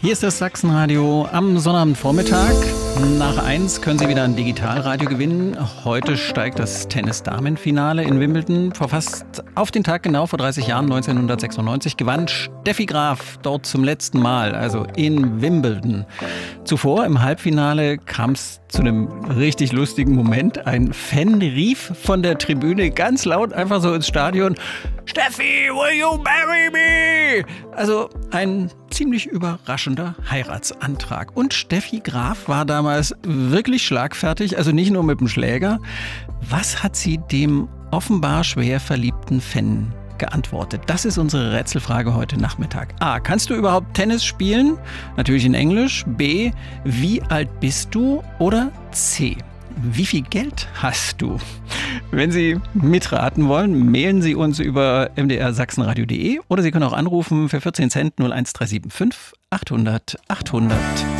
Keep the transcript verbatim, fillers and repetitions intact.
Hier ist das Sachsenradio am Sonnabendvormittag. Nach eins können Sie wieder ein Digitalradio gewinnen. Heute steigt das Tennis-Damen-Finale in Wimbledon. Vor fast auf den Tag genau, vor dreißig Jahren, neunzehnhundertsechsundneunzig, gewann Steffi Graf dort zum letzten Mal, also in Wimbledon. Zuvor im Halbfinale kam es zu einem richtig lustigen Moment. Ein Fan rief von der Tribüne ganz laut einfach so ins Stadion: Steffi, will you marry me? Also ein ziemlich überraschender Heiratsantrag. Und Steffi Graf war damals wirklich schlagfertig, also nicht nur mit dem Schläger. Was hat sie dem offenbar schwer verliebten Fan geantwortet? Das ist unsere Rätselfrage heute Nachmittag. A. Kannst du überhaupt Tennis spielen? Natürlich in Englisch. B. Wie alt bist du? Oder C. Wie viel Geld hast du? Wenn Sie mitraten wollen, mailen Sie uns über m d r sachsenradio punkt de oder Sie können auch anrufen für vierzehn Cent null eins drei sieben fünf achthundert achthundert.